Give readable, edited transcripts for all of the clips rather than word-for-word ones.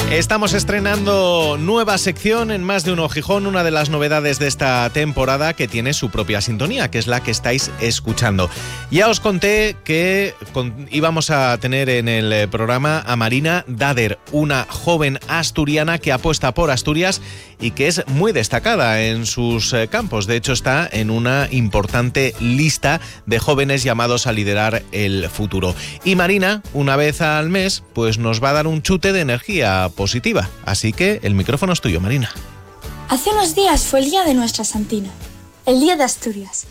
Estamos estrenando nueva sección en Más de Uno Gijón, una de las novedades de esta temporada que tiene su propia sintonía, que es la que estáis escuchando. Ya os conté que íbamos a tener en el programa a Marina Dader, una joven asturiana que apuesta por Asturias y que es muy destacada en sus campos. De hecho, está en una importante lista de jóvenes llamados a liderar el futuro. Y Marina, una vez al mes, pues nos va a dar un chute de energía positiva. Así que el micrófono es tuyo, Marina. Hace unos días fue el día de nuestra santina, el día de Asturias.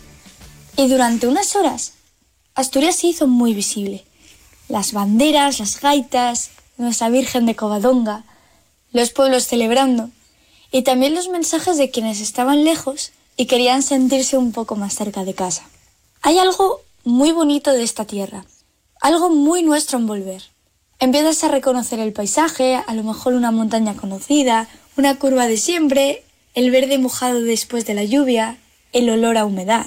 Y durante unas horas, Asturias se hizo muy visible. Las banderas, las gaitas, nuestra Virgen de Covadonga, los pueblos celebrando, y también los mensajes de quienes estaban lejos y querían sentirse un poco más cerca de casa. Hay algo muy bonito de esta tierra, algo muy nuestro en volver. Empiezas a reconocer el paisaje, a lo mejor una montaña conocida, una curva de siempre, el verde mojado después de la lluvia, el olor a humedad.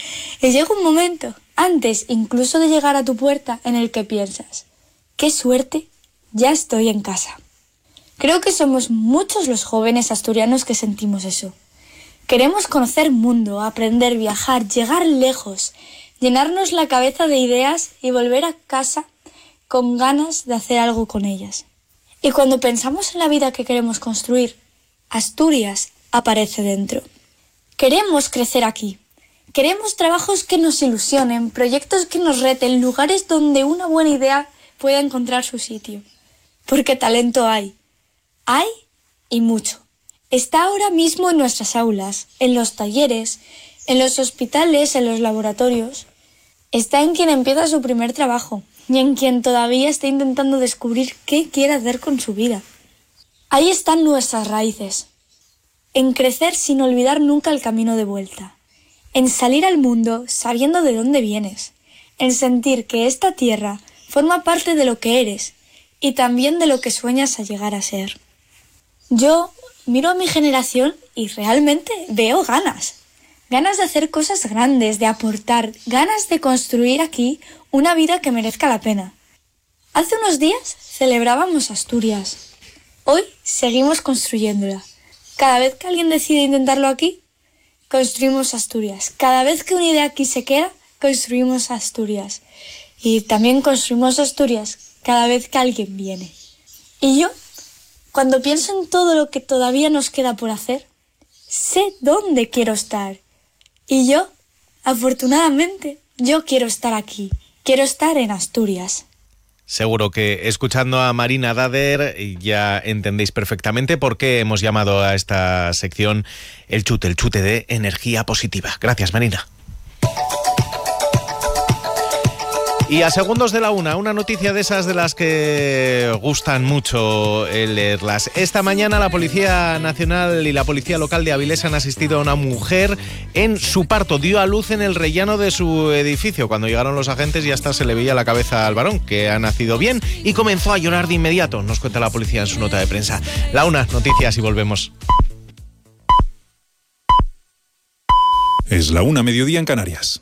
Y llega un momento, antes incluso de llegar a tu puerta, en el que piensas: ¡qué suerte! Ya estoy en casa. Creo que somos muchos los jóvenes asturianos que sentimos eso. Queremos conocer mundo, aprender, viajar, llegar lejos, llenarnos la cabeza de ideas y volver a casa con ganas de hacer algo con ellas. Y cuando pensamos en la vida que queremos construir, Asturias aparece dentro. Queremos crecer aquí. Queremos trabajos que nos ilusionen, proyectos que nos reten, lugares donde una buena idea pueda encontrar su sitio. Porque talento hay. Hay y mucho. Está ahora mismo en nuestras aulas, en los talleres, en los hospitales, en los laboratorios. Está en quien empieza su primer trabajo y en quien todavía está intentando descubrir qué quiere hacer con su vida. Ahí están nuestras raíces. En crecer sin olvidar nunca el camino de vuelta. En salir al mundo sabiendo de dónde vienes. En sentir que esta tierra forma parte de lo que eres y también de lo que sueñas a llegar a ser. Yo miro a mi generación y realmente veo ganas. Ganas de hacer cosas grandes, de aportar, ganas de construir aquí una vida que merezca la pena. Hace unos días celebrábamos Asturias. Hoy seguimos construyéndola. Cada vez que alguien decide intentarlo aquí, construimos Asturias. Cada vez que una idea aquí se queda, construimos Asturias. Y también construimos Asturias cada vez que alguien viene. Y yo, cuando pienso en todo lo que todavía nos queda por hacer, sé dónde quiero estar. Y yo, afortunadamente, yo quiero estar aquí. Quiero estar en Asturias. Seguro que escuchando a Marina Dader ya entendéis perfectamente por qué hemos llamado a esta sección el chute de energía positiva. Gracias, Marina. Y a segundos de la una noticia de esas de las que gustan mucho leerlas. Esta mañana la Policía Nacional y la Policía Local de Avilés han asistido a una mujer en su parto. Dio a luz en el rellano de su edificio. Cuando llegaron los agentes ya hasta se le veía la cabeza al varón, que ha nacido bien, y comenzó a llorar de inmediato, nos cuenta la policía en su nota de prensa. La una, noticias y volvemos. Es la 1, mediodía en Canarias.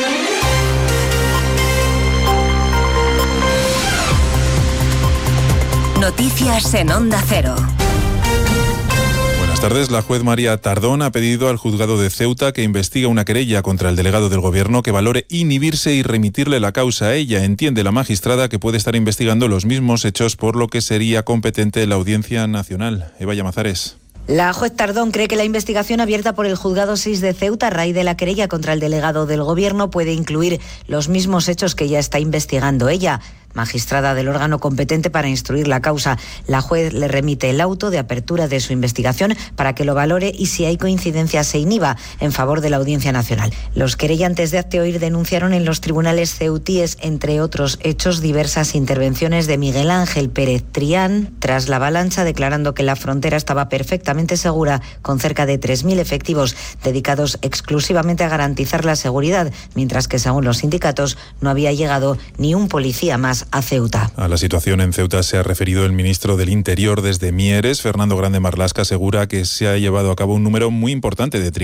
Noticias en Onda Cero. Buenas tardes. La juez María Tardón ha pedido al juzgado de Ceuta que investigue una querella contra el delegado del Gobierno que valore inhibirse y remitirle la causa a ella. Entiende la magistrada que puede estar investigando los mismos hechos, por lo que sería competente la Audiencia Nacional. Eva Llamazares. La juez Tardón cree que la investigación abierta por el Juzgado 6 de Ceuta a raíz de la querella contra el delegado del Gobierno puede incluir los mismos hechos que ya está investigando ella. Magistrada del órgano competente para instruir la causa, la juez le remite el auto de apertura de su investigación para que lo valore y, si hay coincidencia, se inhiba en favor de la Audiencia Nacional. Los querellantes de Acteoir denunciaron en los tribunales ceutíes, entre otros hechos, diversas intervenciones de Miguel Ángel Pérez Trián tras la avalancha, declarando que la frontera estaba perfectamente segura, con cerca de 3.000 efectivos dedicados exclusivamente a garantizar la seguridad, mientras que, según los sindicatos, no había llegado ni un policía más a Ceuta. A la situación en Ceuta se ha referido el ministro del Interior desde Mieres. Fernando Grande Marlaska asegura que se ha llevado a cabo un número muy importante de